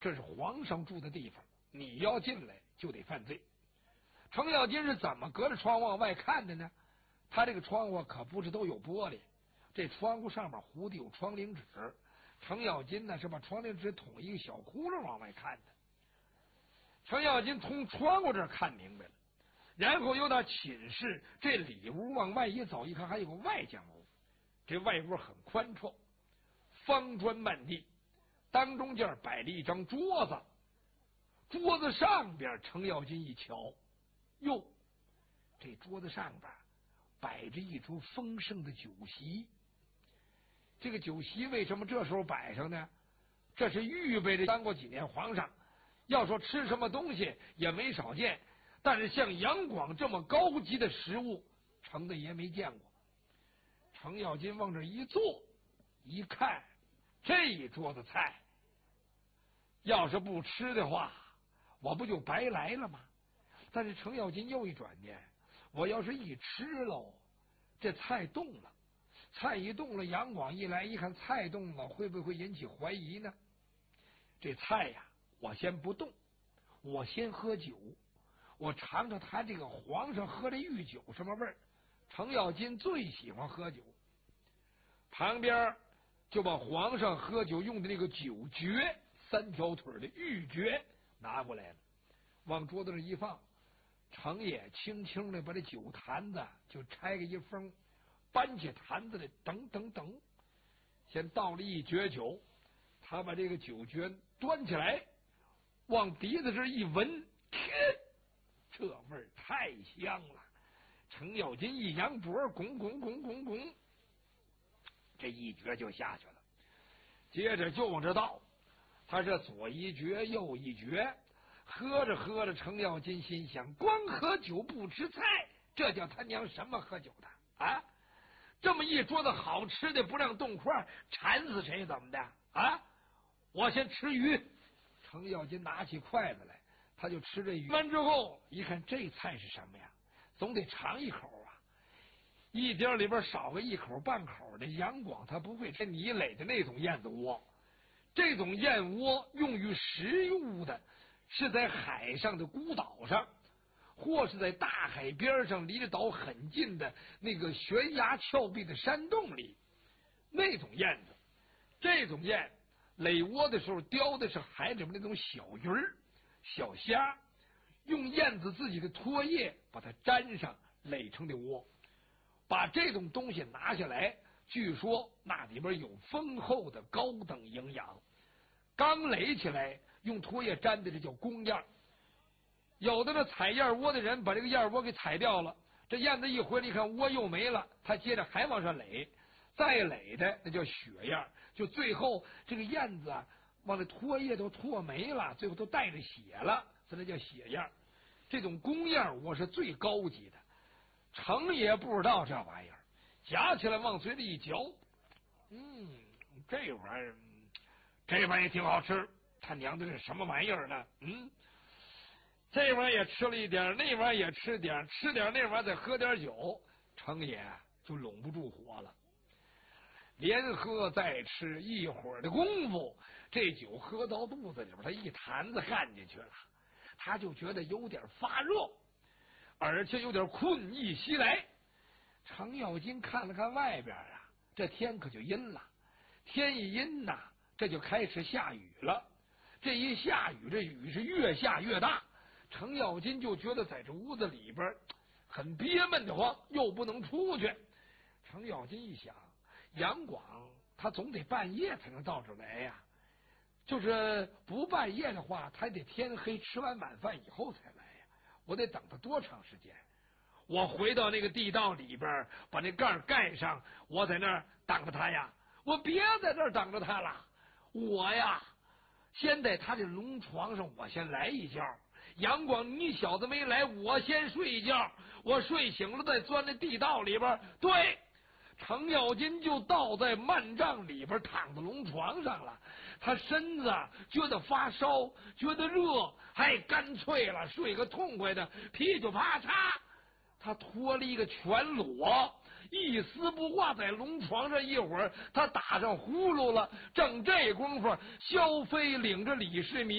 这是皇上住的地方，你要进来就得犯罪。程咬金是怎么隔着窗往外看的呢？他这个窗户可不是都有玻璃，这窗户上面糊的有窗棂纸。程咬金呢是把窗棂纸捅一个小窟窿往外看的。程咬金从窗户这儿看明白了，然后又到寝室这里屋往外一走，一看还有个外间屋。这外屋很宽敞，方砖满地，当中间摆了一张桌子，桌子上边程咬金一瞧，哟，这桌子上边摆着一桌丰盛的酒席。这个酒席为什么这时候摆上呢？这是预备着当过几年皇上，要说吃什么东西也没少见，但是像杨广这么高级的食物，程大爷没见过。程咬金往这一坐，一看这一桌子菜，要是不吃的话，我不就白来了吗？但是程咬金又一转念，我要是一吃喽，这菜动了，菜一动了，杨广一来一看菜动了，会不会引起怀疑呢？这菜呀，我先不动，我先喝酒，我尝尝他这个皇上喝的御酒什么味儿。程咬金最喜欢喝酒，旁边就把皇上喝酒用的那个酒爵，3条腿的御爵拿过来了，往桌子上一放。程爷轻轻的把这酒坛子就拆个一封，搬起坛子来，等等等，先倒了一爵酒。他把这个酒爵端起来，往鼻子这一闻，这味儿太香了。程咬金一扬脖，拱拱拱拱拱，这一爵就下去了。接着就往这倒，他这左一爵右一爵，喝着喝着，程咬金心想：光喝酒不吃菜，这叫他娘什么喝酒的啊？这么一桌子好吃的不让动筷，馋死谁怎么的啊？我先吃鱼。程咬金拿起筷子来，他就吃这鱼。完之后一看这菜是什么呀？总得尝一口啊！一碟里边少个一口半口的，杨广他不会吃泥垒的那种燕子窝。这种燕窝用于食用的是在海上的孤岛上，或是在大海边上离着岛很近的那个悬崖峭壁的山洞里，那种燕子。这种燕垒窝的时候叼的是海里面那种小鱼儿、小虾，用燕子自己的唾液把它粘上垒成的窝。把这种东西拿下来，据说那里边有丰厚的高等营养。刚垒起来用唾液粘的，这叫公燕。有的那采燕窝的人把这个燕窝给采掉了，这燕子一回来一看窝又没了，他接着还往上垒，再垒的那叫血燕，就最后这个燕子啊往那唾液都唾没了，最后都带着血了，所以那叫血燕。这种公燕窝是最高级的，程也不知道这玩意儿，夹起来往嘴里一嚼，这玩意儿挺好吃。他娘的这什么玩意儿呢？这玩意儿也吃了一点，那玩意儿也吃点，吃点那玩意儿再喝点酒，程也就拢不住火了，连喝再吃，一会儿的功夫，这酒喝到肚子里边，他一坛子干进去了，他就觉得有点发热，而且有点困意袭来。程咬金看了看外边啊，这天可就阴了，天一阴呐，这就开始下雨了。这一下雨，这雨是越下越大，程咬金就觉得在这屋子里边很憋闷的慌，又不能出去。程咬金一想，杨广他总得半夜才能到这来呀，就是不半夜的话，他得天黑吃完晚饭以后才来呀，我得等他多长时间？我回到那个地道里边，把那盖盖上，我在那儿等着他呀，我别在这儿等着他了，我呀先在他的龙床上我先来一觉，杨广你小子没来，我先睡一觉，我睡醒了再钻那地道里边。对，程咬金就倒在幔帐里边，躺在龙床上了。他身子觉得发烧，觉得热，还干脆了睡个痛快的，噼里啪嚓，他脱了一个全裸，一丝不挂在龙床上。一会儿他打上呼噜了，正这功夫，萧飞领着李世民